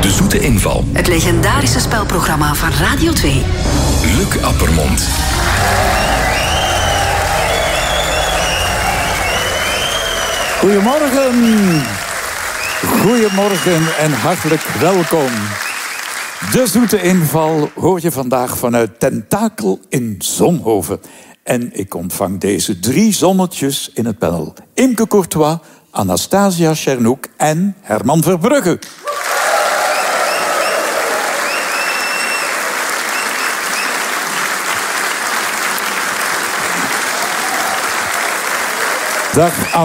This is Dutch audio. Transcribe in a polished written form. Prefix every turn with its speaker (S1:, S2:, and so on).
S1: De Zoete Inval.
S2: Het legendarische spelprogramma van Radio 2.
S1: Luc Appermond.
S3: Goedemorgen. Goedemorgen en hartelijk welkom. De Zoete Inval hoor je vandaag vanuit Tentakel in Zonhoven. En ik ontvang deze 3 zonnetjes in het panel. Imke Courtois, Anastasia Tchernouk en Herman Verbrugge. Dag